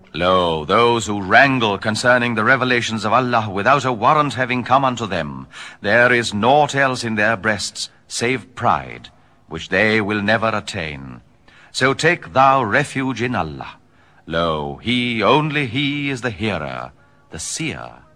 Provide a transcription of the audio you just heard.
Lo, those who wrangle concerning the revelations of Allah without a warrant having come unto them, there is naught else in their breasts save pride, which they will never attain. So take thou refuge in Allah. Lo, He, only He, is the hearer, the seer.